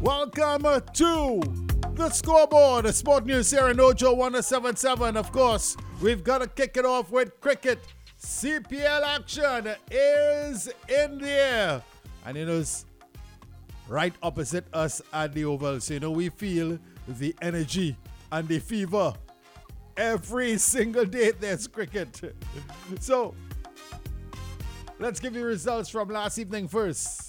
Welcome to the scoreboard, Sport News here in Ojo 1077. Of course, we've got to kick it off with cricket. CPL action is in the air. And it is right opposite us at the Oval. So, we feel the energy and the fever. Every single day there's cricket. So, let's give you results from last evening first.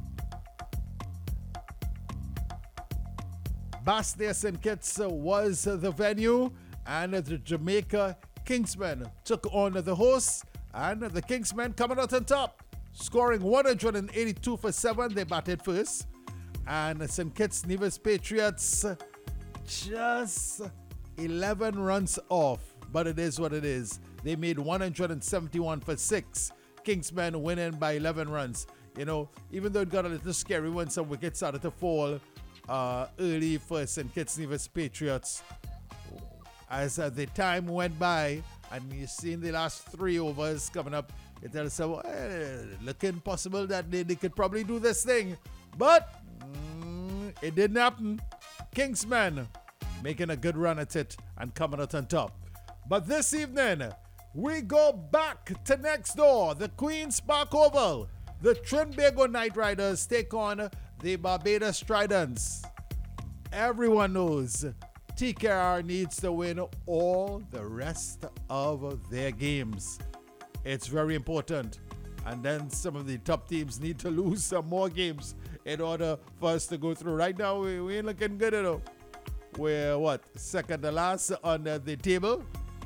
Bastia St. Kitts was the venue, and the Jamaica Kingsmen took on the hosts, and the Kingsmen coming out on top, scoring 182 for 7. They batted first, and St. Kitts Nevis Patriots just 11 runs off, but it is what it is. They made 171 for 6. Kingsmen winning by 11 runs. Even though it got a little scary when some wickets started to fall early for St. Kitts Nevis Patriots. As the time went by, and you seen the last 3 overs coming up, it tells us, looking possible that they could probably do this thing. But it didn't happen. Kingsmen making a good run at it and coming out on top. But this evening, we go back to next door, the Queen's Park Oval. The Trinbago Knight Riders take on the Barbados Tridents. Everyone knows TKR needs to win all the rest of their games. It's very important. And then some of the top teams need to lose some more games in order for us to go through. Right now, we ain't looking good at all. We're second to last on the table?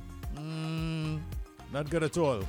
Not good at all.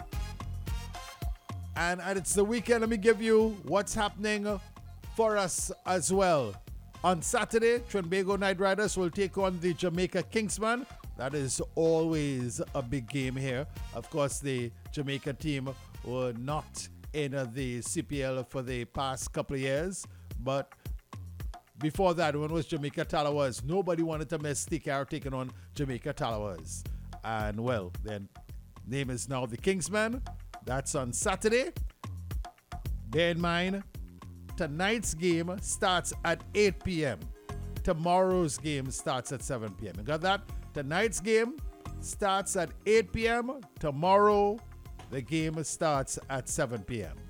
And it's the weekend. Let me give you what's happening for us as well. On Saturday, Trinbago Knight Riders will take on the Jamaica Kingsmen. That is always a big game here. Of course, the Jamaica team were not in the CPL for the past couple of years. But before that, when it was Jamaica Talawas, nobody wanted to miss TKR taking on Jamaica Talawas. And their name is now the Kingsmen. That's on Saturday. Bear in mind, tonight's game starts at 8 p.m. Tomorrow's game starts at 7 p.m. You got that? Tonight's game starts at 8 p.m. Tomorrow, the game starts at 7 p.m.